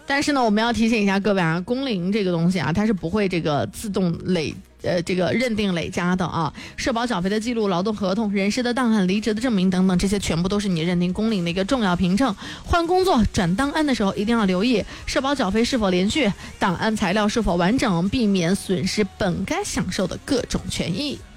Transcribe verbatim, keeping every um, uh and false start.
但是呢，我们要提醒一下各位啊，工龄这个东西啊，它是不会这个自动累。呃，这个认定累加的啊，社保缴费的记录、劳动合同、人事的档案、离职的证明等等，这些全部都是你认定工龄的一个重要凭证。换工作、转档案的时候，一定要留意社保缴费是否连续，档案材料是否完整，避免损失本该享受的各种权益。